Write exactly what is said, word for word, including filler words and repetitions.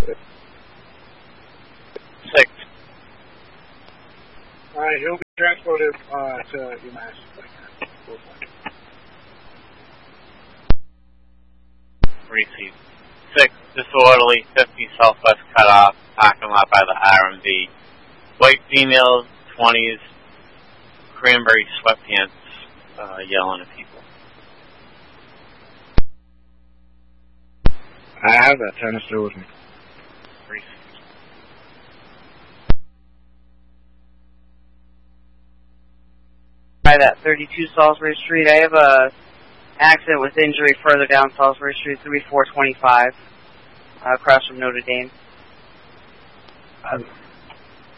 Six. All right, he'll be transported uh, to UMass. Receive. Six. Disorderly, fifty Southwest Cutoff, parking lot by the R M V. White female, twenties, cranberry sweatpants, uh, yelling at people. I have that tennis still with me. Receive. By that thirty-two Salisbury Street, I have a accident with injury further down Salisbury Street, three four twenty-five, uh, across from Notre Dame. Uh,